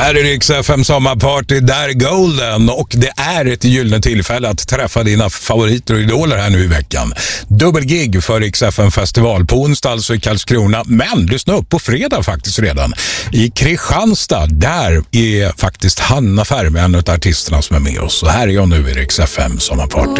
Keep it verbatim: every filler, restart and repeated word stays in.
Här är Rix F M sommarparty, där Golden, och det är ett gyllene tillfälle att träffa dina favoriter och idoler här nu i veckan. Dubbelgig för Rix F M festival på onsdag, alltså i Karlskrona, men lyssna upp på fredag faktiskt redan. I Kristianstad, där är faktiskt Hanna Färm en av artisterna som är med oss. Så här är jag nu i Rix F M sommarparty.